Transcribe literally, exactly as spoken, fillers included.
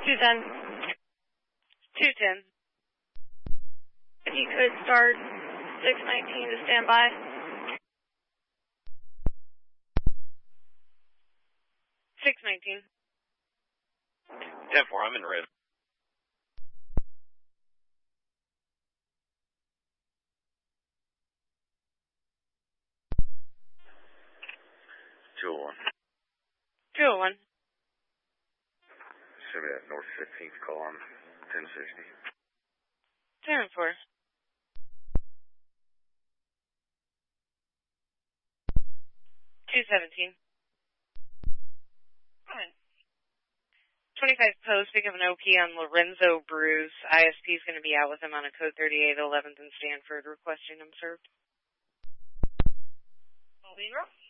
two ten. two ten. If you could start six nineteen to stand by. six nineteen. ten four, I'm in red. two oh one. two oh one. Should be at North fifteenth call on ten sixty. ten four. two seventeen. twenty-five post, pick up an O P on Lorenzo Bruce. I S P is going to be out with him on a code thirty-eight eleventh and Stanford, requesting him served. All being rough.